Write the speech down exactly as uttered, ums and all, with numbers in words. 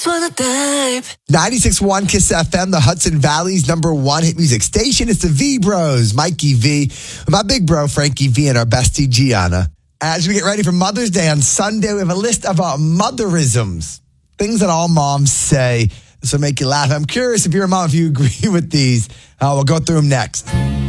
ninety-six point one Kiss F M, the Hudson Valley's number one hit music station. It's the V Bros, Mikey V, with my big bro, Frankie V, and our bestie, Gianna. As we get ready for Mother's Day on Sunday, we have a list of uh, motherisms, things that all moms say. This will make you laugh. I'm curious if you're a mom, if you agree with these. Uh, we'll go through them next.